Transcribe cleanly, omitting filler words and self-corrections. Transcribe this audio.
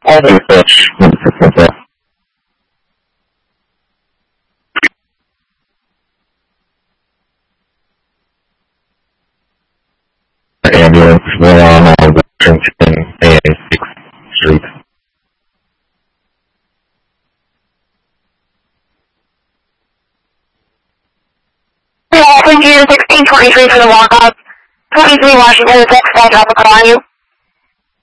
All research ambulance were on Washington and 6th Street. Yeah, 1623 for the walk-up. 23 Washington, the text, I'll drop a call on you.